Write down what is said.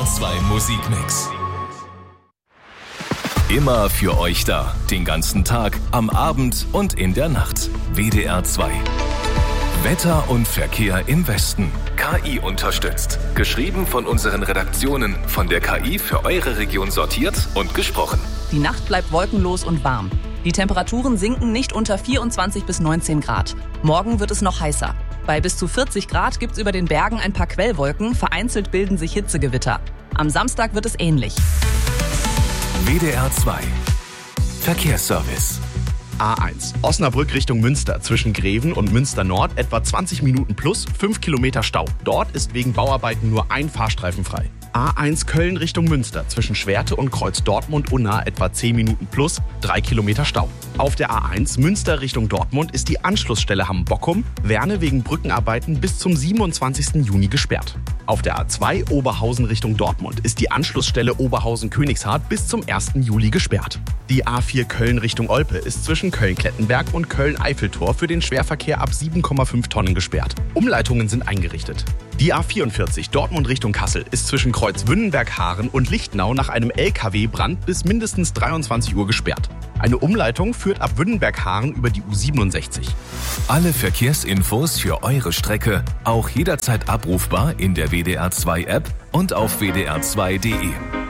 WDR 2 Musikmix. Immer für euch da. Den ganzen Tag, am Abend und in der Nacht. WDR 2. Wetter und Verkehr im Westen. KI unterstützt. Geschrieben von unseren Redaktionen. Von der KI für eure Region sortiert und gesprochen. Die Nacht bleibt wolkenlos und warm. Die Temperaturen sinken nicht unter 24 bis 19 Grad. Morgen wird es noch heißer. Bei bis zu 40 Grad gibt's über den Bergen ein paar Quellwolken. Vereinzelt bilden sich Hitzegewitter. Am Samstag wird es ähnlich. WDR 2. Verkehrsservice. A1. Osnabrück Richtung Münster. Zwischen Greven und Münster Nord etwa 20 Minuten plus 5 Kilometer Stau. Dort ist wegen Bauarbeiten nur ein Fahrstreifen frei. A1 Köln Richtung Münster. Zwischen Schwerte und Kreuz Dortmund-Unna etwa 10 Minuten plus 3 Kilometer Stau. Auf der A1 Münster Richtung Dortmund ist die Anschlussstelle Hamm-Bockum, Werne wegen Brückenarbeiten bis zum 27. Juni gesperrt. Auf der A2 Oberhausen Richtung Dortmund ist die Anschlussstelle Oberhausen-Königshardt bis zum 1. Juli gesperrt. Die A4 Köln Richtung Olpe ist zwischen Köln-Klettenberg und Köln-Eiffeltor für den Schwerverkehr ab 7,5 Tonnen gesperrt. Umleitungen sind eingerichtet. Die A44 Dortmund Richtung Kassel ist zwischen Kreuz-Wünnenberg-Haaren und Lichtenau nach einem LKW-Brand bis mindestens 23 Uhr gesperrt. Eine Umleitung führt ab Wünnenberg-Haaren über die U67. Alle Verkehrsinfos für eure Strecke auch jederzeit abrufbar in der WDR 2 App und auf wdr2.de.